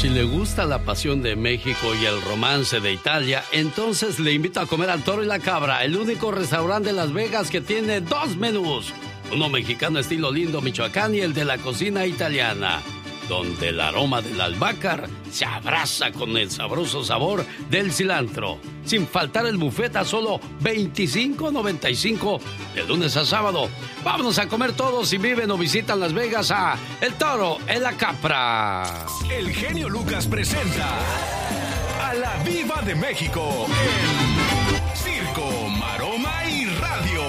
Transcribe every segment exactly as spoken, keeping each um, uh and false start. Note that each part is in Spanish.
Si le gusta la pasión de México y el romance de Italia, entonces le invito a comer al Toro y la Cabra, el único restaurante de Las Vegas que tiene dos menús. Uno mexicano estilo Lindo, Michoacán, y el de la cocina italiana, donde el aroma del albácar se abraza con el sabroso sabor del cilantro. Sin faltar el buffet a solo veinticinco noventa y cinco de lunes a sábado. Vámonos a comer todos si viven o visitan Las Vegas a El Toro y la Cabra. El genio Lucas presenta a la Diva de México en Circo, Maroma y Radio.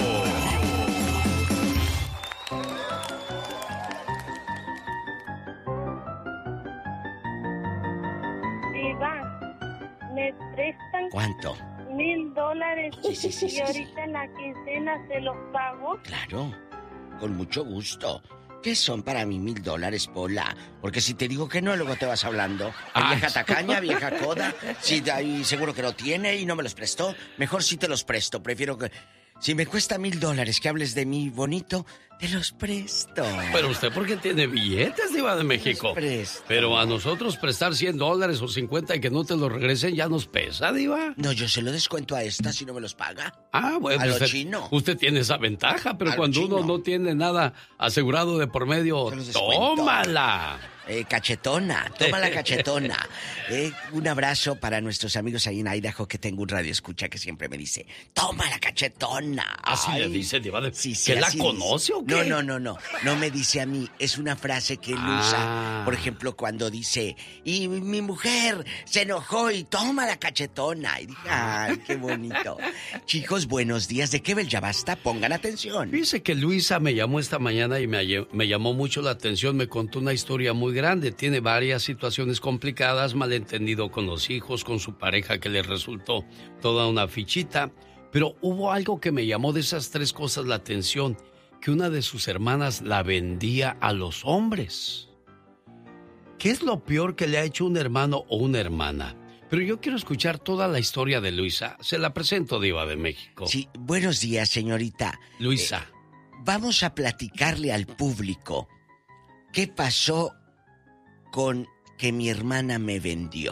Me prestan ¿cuánto? Mil dólares Sí, sí, sí, y sí, ahorita sí. en la quincena se los pago. Claro, con mucho gusto. ¿Qué son para mí mil dólares, Pola? Porque si te digo que no, luego te vas hablando. Ah. Vieja tacaña, vieja coda. Si ahí seguro que no tiene y no me los prestó. Mejor si te los presto. Prefiero que... Si me cuesta mil dólares que hables de mí bonito, te los presto. Pero usted porque tiene billetes, Diva de México. Presto. Pero a nosotros prestar cien dólares o cincuenta y que no te los regresen ya nos pesa, Diva. No, yo se lo descuento a esta si no me los paga. Ah, bueno, A lo usted, chino. usted tiene esa ventaja, pero A lo cuando uno chino. no tiene nada asegurado de por medio, Se los descuento. tómala. Eh, cachetona, toma la cachetona. Eh, un abrazo para nuestros amigos ahí en Idaho, que tengo un radio escucha que siempre me dice, toma la cachetona. Así Ay. le dice, Diva de... Sí, sí, ¿Que la así conoce dice. o qué? No, no, no, no. No me dice a mí. Es una frase que él Ah. usa. Por ejemplo, cuando dice, y mi mujer se enojó y toma la cachetona. Y dije, ay, qué bonito. Chicos, buenos días. ¿De qué bel ya basta? Pongan atención. Dice que Luisa me llamó esta mañana y me, me llamó mucho la atención, me contó una historia muy grande, tiene varias situaciones complicadas, malentendido con los hijos, con su pareja que le resultó toda una fichita, pero hubo algo que me llamó de esas tres cosas la atención, que una de sus hermanas la vendía a los hombres. ¿Qué es lo peor que le ha hecho un hermano o una hermana? Pero yo quiero escuchar toda la historia de Luisa. Se la presento, Diva de México. Sí, buenos días, señorita. Luisa. Eh, vamos a platicarle al público qué pasó con que mi hermana me vendió.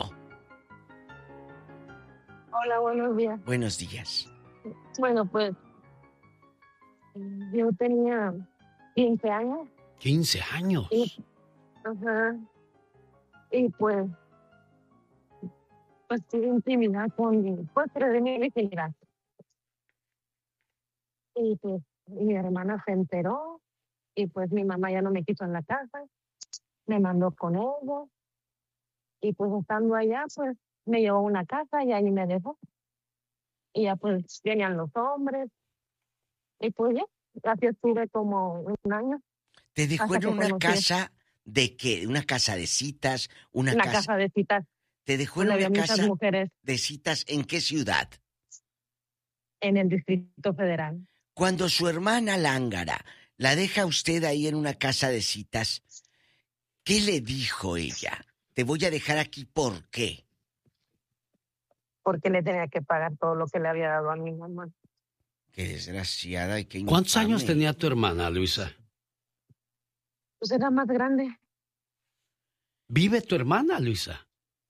Hola, buenos días. Buenos días. Bueno, pues yo tenía quince años. quince años. Y, ajá, y pues, pues tuve intimidad con, pues, de mi virginidad. Y pues mi hermana se enteró y pues mi mamá ya no me quiso en la casa, me mandó con ella y pues estando allá pues me llevó a una casa y ahí me dejó. Y ya pues venían los hombres y pues ya, así estuve como un año. ¿Te dejó Hasta en que una conocí- casa de qué? ¿Una casa de citas? ¿Una Una casa? casa de citas ¿Te dejó en donde había una muchas casa mujeres de citas en qué ciudad? en el Distrito Federal. Cuando su hermana lángara la deja usted ahí en una casa de citas, ¿qué le dijo ella? Te voy a dejar aquí, ¿por qué? Porque le tenía que pagar todo lo que le había dado a mi mamá. Qué desgraciada y qué ¿Cuántos infame. años tenía tu hermana, Luisa? Pues era más grande. ¿Vive tu hermana, Luisa?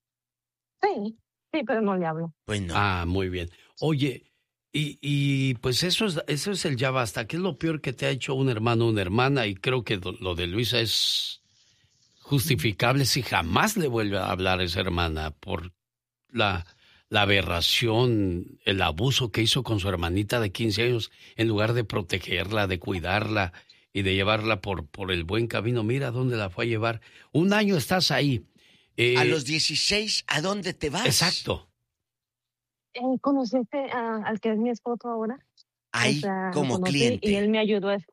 Sí, sí, pero no le hablo. Pues no. Ah, muy bien. Oye, y, y pues eso es, eso es el ya basta. ¿Qué es lo peor que te ha hecho un hermano o una hermana? Y creo que lo- lo de Luisa es justificable si jamás le vuelve a hablar a esa hermana por la, la aberración, el abuso que hizo con su hermanita de quince años, en lugar de protegerla, de cuidarla y de llevarla por, por el buen camino. Mira dónde la fue a llevar. Un año estás ahí. Eh, A los dieciséis, ¿a dónde te vas? Exacto. Eh, ¿Conociste a- al que es mi esposo ahora? Ahí, O sea, lo como conocí cliente. Y él me ayudó a...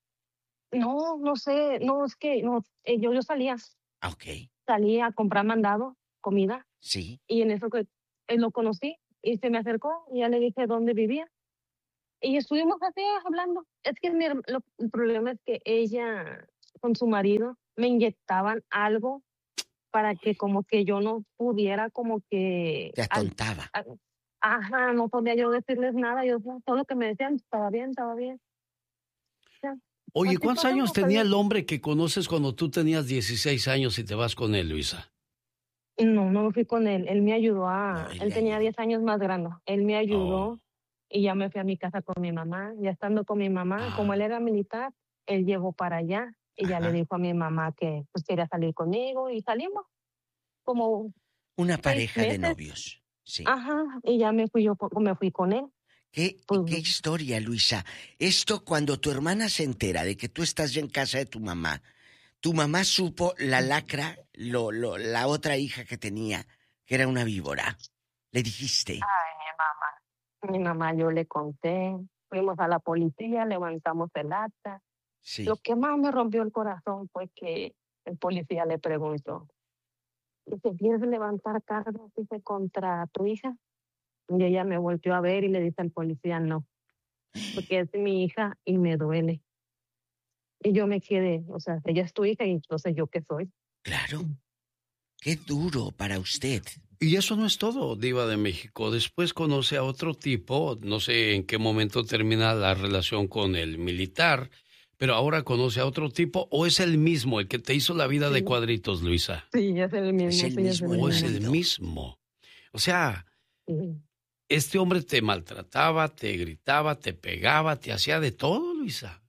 No, no sé, no, es que no, eh, yo, yo salía, Ah, ok, salía a comprar mandado, comida, sí. y en eso que él lo conocí y se me acercó y ya le dije dónde vivía. Y estuvimos así hablando. Es que mi herma- lo- el problema es que ella con su marido me inyectaban algo para que como que yo no pudiera como que... Te al- atontaba. al- ajá, no podía yo decirles nada. Yo todo lo que me decían estaba bien, estaba bien. Ya. Oye, Así ¿cuántos pasó, años está tenía bien. el hombre que conoces cuando tú tenías dieciséis años y te vas con él, Luisa? No, no me fui con él. Él me ayudó a... No, él él le tenía ayudó. diez años más grande. Él me ayudó Oh. y ya me fui a mi casa con mi mamá. Ya estando con mi mamá, como él Ah, era militar, él llevó para allá y ya le Ajá. dijo a mi mamá que pues quería salir conmigo y salimos como Una seis pareja de meses. novios. Sí. Ajá, y ya me fui yo, po- me fui con él. ¿Qué, Pues qué historia, Luisa? Esto cuando tu hermana se entera de que tú estás ya en casa de tu mamá, tu mamá supo la lacra, lo, lo, la otra hija que tenía, que era una víbora. Le dijiste. ay, mi mamá. Mi mamá, yo le conté. Fuimos a la policía, levantamos el acta. Sí. Lo que más me rompió el corazón fue que el policía le preguntó, ¿te quieres levantar cargos dice, contra tu hija? Y ella me volvió a ver y le dice al policía, no, porque es mi hija y me duele. Y yo me quedé, o sea, ella es tu hija y entonces yo qué soy. Claro. Qué duro para usted. y eso no es todo, Diva de México. Después conoce a otro tipo, no sé en qué momento termina la relación con el militar, pero ahora conoce a otro tipo, o es el mismo, el que te hizo la vida de Sí. cuadritos, Luisa. Sí, es el mismo. Es el sí, mismo, O es el el marido. mismo. O sea, Sí. este hombre te maltrataba, te gritaba, te pegaba, te hacía de todo, Luisa.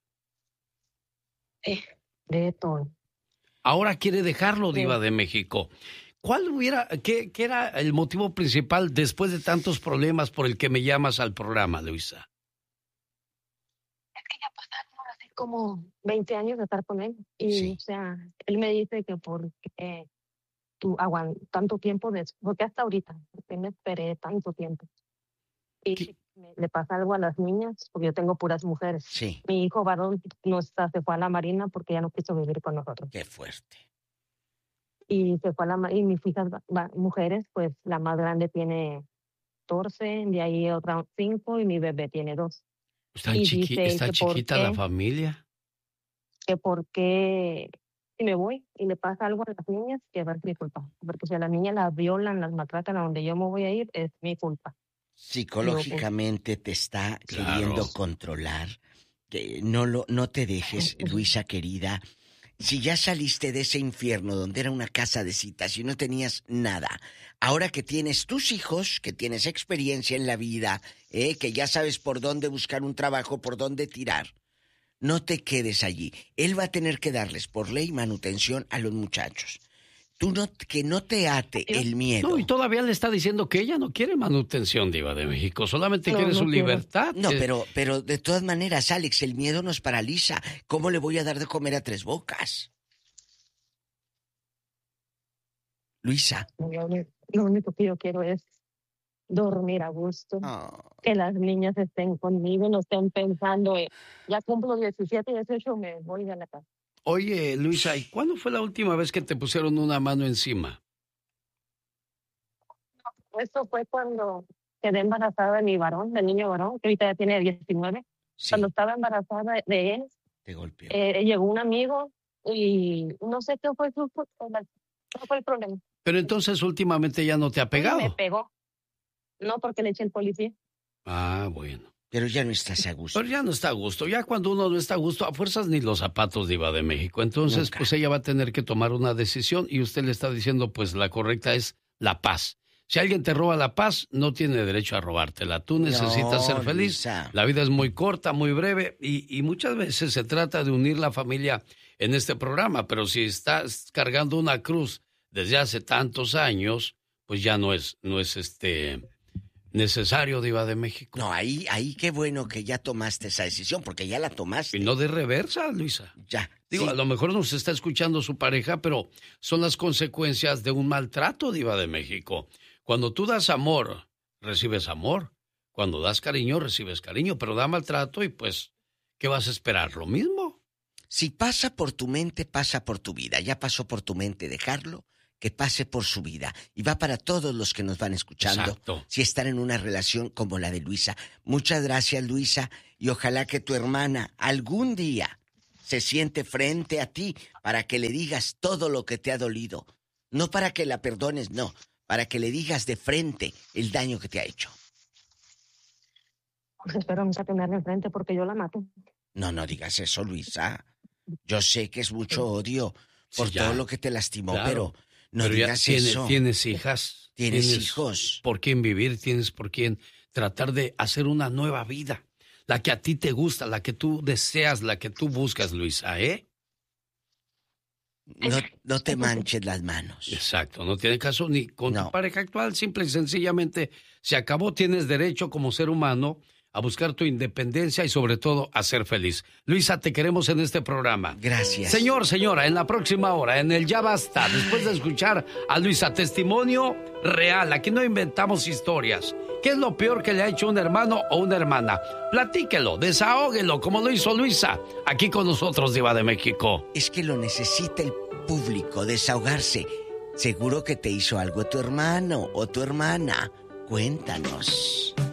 Sí, de todo. Ahora quiere dejarlo, Sí. Diva de México. ¿Cuál hubiera, qué, qué era el motivo principal después de tantos problemas por el que me llamas al programa, Luisa? Es que ya pasaron así como veinte años de estar con él. Y, Sí. o sea, él me dice que porque tú aguantas tanto tiempo, de, porque hasta ahorita, porque me esperé tanto tiempo. Y ¿Qué? si me- le pasa algo a las niñas, porque yo tengo puras mujeres. Sí. Mi hijo varón no está, se fue a la marina porque ya no quiso vivir con nosotros. Qué fuerte. Y se fue a la ma- y mis hijas va- va- mujeres, pues la más grande tiene catorce, de ahí otra cinco y mi bebé tiene dos. ¿Está, Y chiqui- dice él está que por chiquita qué, la familia? que por qué si me voy y le pasa algo a las niñas, que va a ser mi culpa. Porque si a las niñas las violan, las maltratan a donde yo me voy a ir, es mi culpa. Psicológicamente te está Claro. queriendo controlar. Que no lo, no te dejes, Luisa querida. Si ya saliste de ese infierno donde era una casa de citas y no tenías nada, ahora que tienes tus hijos, que tienes experiencia en la vida, eh, que ya sabes por dónde buscar un trabajo, por dónde tirar, no te quedes allí. Él va a tener que darles por ley manutención a los muchachos. Tú no, que no te ate el miedo. No, y todavía le está diciendo que ella no quiere manutención, Diva de México, solamente No, quiere no su quiero. libertad. No, Eh, pero, pero de todas maneras, Alex, el miedo nos paraliza. ¿Cómo le voy a dar de comer a tres bocas? Luisa. Lo único, lo único que yo quiero es dormir a gusto, Oh, que las niñas estén conmigo, no estén pensando, eh, ya cumplo diecisiete, dieciocho, me voy de la casa. Oye, Luisa, ¿y cuándo fue la última vez que te pusieron una mano encima? Esto fue cuando quedé embarazada de mi varón, del niño varón, que ahorita ya tiene diecinueve. sí, Cuando estaba embarazada de él, te golpeó. eh, llegó un amigo y no sé qué fue su qué fue el problema. Pero entonces últimamente ya no te ha Me pegado. pegó. No, porque le eché el policía. Ah, bueno. Pero ya no estás a gusto. Pero ya no está a gusto. Ya cuando uno no está a gusto, a fuerzas ni los zapatos, Diva de México. Entonces, Nunca. pues ella va a tener que tomar una decisión y usted le está diciendo, pues la correcta es la paz. Si alguien te roba la paz, no tiene derecho a robártela. Tú necesitas No, ser feliz. Luisa. La vida es muy corta, muy breve y, y muchas veces se trata de unir la familia en este programa. Pero si estás cargando una cruz desde hace tantos años, pues ya no es, no es este necesario, Diva de México. No, ahí, ahí qué bueno que ya tomaste esa decisión, porque ya la tomaste. Y no de reversa, Luisa. Ya. Digo, sí. a lo mejor nos está escuchando su pareja, pero son las consecuencias de un maltrato, Diva de México. Cuando tú das amor, recibes amor. Cuando das cariño, recibes cariño, pero da maltrato y pues, ¿qué vas a esperar? ¿Lo mismo? Si pasa por tu mente, pasa por tu vida. Ya pasó por tu mente dejarlo, que pase por su vida. Y va para todos los que nos van escuchando. Exacto. Si están en una relación como la de Luisa. Muchas gracias, Luisa. Y ojalá que tu hermana algún día se siente frente a ti para que le digas todo lo que te ha dolido. No para que la perdones, no. Para que le digas de frente el daño que te ha hecho. Pues espero nunca tenerla enfrente porque yo la mato. No, no digas eso, Luisa. Yo sé que es mucho odio por Sí, ya. todo lo que te lastimó, Claro. pero No Pero digas ya tiene, eso. tienes hijas. ¿Tienes, tienes hijos? por quién vivir, tienes por quién tratar de hacer una nueva vida. La que a ti te gusta, la que tú deseas, la que tú buscas, Luisa, ¿eh? No, no te manches las manos. Exacto, no tiene caso ni con No. tu pareja actual, simple y sencillamente se acabó, tienes derecho como ser humano a buscar tu independencia y sobre todo a ser feliz. Luisa, te queremos en este programa. Gracias. Señor, señora, en la próxima hora, en el Ya Basta, después de escuchar a Luisa, testimonio real, aquí no inventamos historias. ¿Qué es lo peor que le ha hecho un hermano o una hermana? Platíquelo, desahóguelo, como lo hizo Luisa, aquí con nosotros, Diva de México. Es que lo necesita el público, desahogarse. Seguro que te hizo algo tu hermano o tu hermana. Cuéntanos.